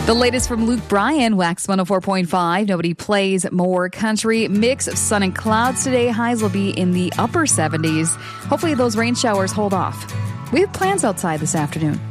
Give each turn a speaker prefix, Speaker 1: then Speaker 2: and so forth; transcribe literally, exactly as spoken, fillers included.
Speaker 1: The latest from Luke Bryan, Wax one oh four point five. Nobody plays more country. Mix of sun and clouds today. Highs will be in the upper seventies. Hopefully those rain showers hold off. We have plans outside this afternoon.